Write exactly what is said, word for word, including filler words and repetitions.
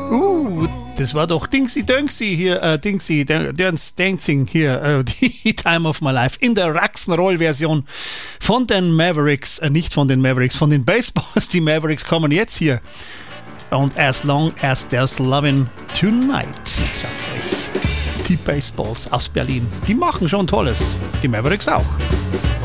Uh, das war doch Dingsy Dönksy hier, äh, Dingsy Dance Dancing hier, äh, die Time of My Life in der Rock'n'Roll-Version von den Mavericks, äh, nicht von den Mavericks, von den Baseballs. Die Mavericks kommen jetzt hier. Und As Long As There's Lovin' Tonight, sag's euch. Die Baseballs aus Berlin, die machen schon Tolles. Die Mavericks auch.